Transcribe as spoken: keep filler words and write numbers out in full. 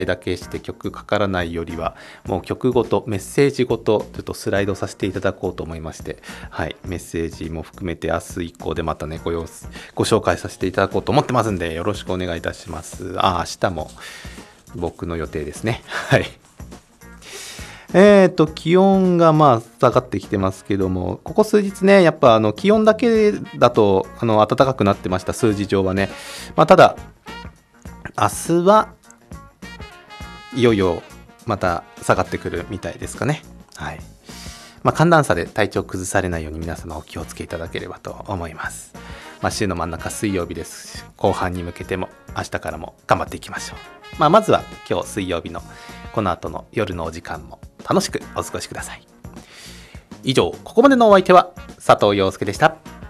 だけして曲かからないよりは、もう曲ごとメッセージごとちょっとスライドさせていただこうと思いまして、はい、メッセージも含めて明日以降でまたねご様子ご紹介させていただこうと思ってますんで、よろしくお願いいたします。あ、明日も僕の予定ですね。はい。えーと気温がまあ下がってきてますけども、ここ数日ねやっぱあの気温だけだとあの暖かくなってました、数字上はね。まあ、ただ明日はいよいよまた下がってくるみたいですかね。はい。まあ、寒暖差で体調崩されないように皆様お気をつけいただければと思います。まあ、週の真ん中水曜日です。後半に向けても明日からも頑張っていきましょう。まあ、まずは今日水曜日のこの後の夜のお時間も楽しくお過ごしください。以上、ここまでのお相手は佐藤陽介でした。